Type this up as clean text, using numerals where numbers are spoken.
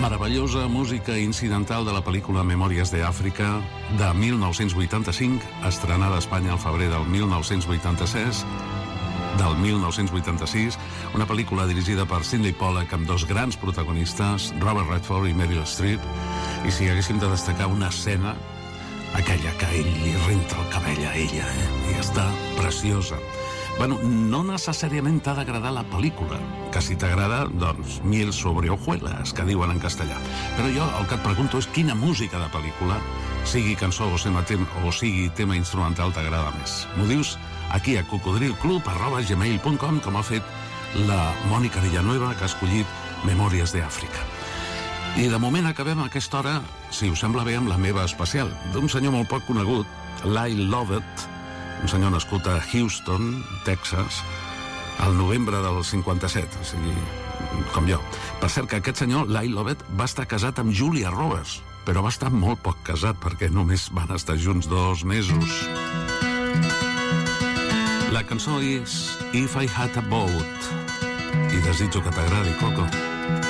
meravellosa música incidental de la pel·lícula Memòries d'Àfrica de 1985, estrenada a Espanya al febrer del 1986, una pel·lícula dirigida per Sidney Pollack amb dos grans protagonistes, Robert Redford i Meryl Streep, i si haguéssim de destacar una escena, aquella que ell li renta el cabell a ella, i està preciosa. Bueno, no necessàriament t'ha d'agradar la pel·lícula, que si t'agrada, doncs, miel sobre hojuelas, que diuen en castellà. Però jo el que et pregunto és quina música de pel·lícula, sigui cançó o sigui tema instrumental, t'agrada més. M'ho dius aquí a cocodrilclub@gmail.com, com ha fet la Mònica Villanueva, que ha escollit Memòries d'Àfrica. I de moment acabem aquesta hora, si us sembla bé, amb la meva especial, d'un senyor molt poc conegut, Lyle Lovett, un senyor nascut a Houston, Texas, al novembre del 57, o sigui, com jo. Per cert, que aquest senyor, Lyle Lovett, va estar casat amb Julia Roberts, però va estar molt poc casat, perquè només van estar junts 2 mesos. La cançó és If I Had a Boat, i desitjo que t'agradi, Coco.